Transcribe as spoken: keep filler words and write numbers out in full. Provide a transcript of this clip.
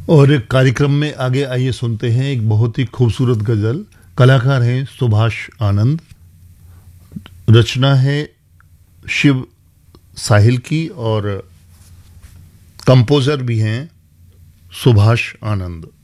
और कार्यक्रम में आगे आइए सुनते हैं एक बहुत ही खूबसूरत गजल। कलाकार हैं सुभाष आनंद, रचना है शिव साहिल की और कंपोजर भी हैं सुभाष आनंद।